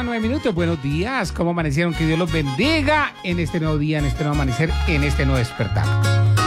9 minutos. Buenos días. ¿Cómo amanecieron? Que Dios los bendiga en este nuevo día, en este nuevo amanecer, en este nuevo despertar.